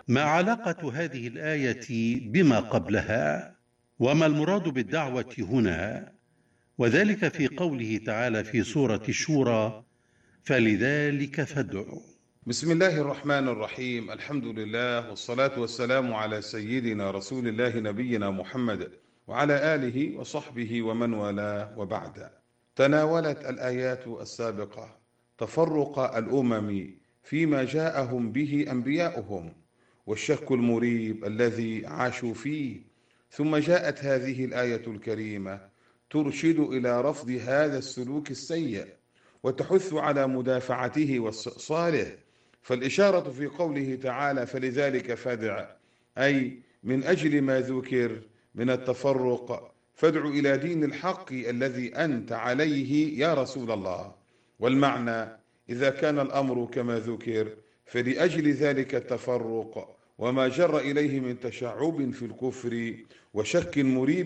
ما علاقة هذه الآية بما قبلها؟ وما المراد بالدعوة هنا؟ وذلك في قوله تعالى في سورة الشورى: فلذلك فادع. بسم الله الرحمن الرحيم. الحمد لله والصلاة والسلام على سيدنا رسول الله نبينا محمد وعلى آله وصحبه ومن والاه، وبعد. تناولت الآيات السابقة تفرق الأمم فيما جاءهم به أنبياؤهم والشك المريب الذي عاشوا فيه، ثم جاءت هذه الآية الكريمة ترشد إلى رفض هذا السلوك السيء وتحث على مدافعته واستئصاله. فالإشارة في قوله تعالى فلذلك فادع، أي من أجل ما ذكر من التفرق فادع إلى دين الحق الذي أنت عليه يا رسول الله. والمعنى إذا كان الأمر كما ذكر فلأجل ذلك التفرق وما جر إليه من تشعب في الكفر وشك مريب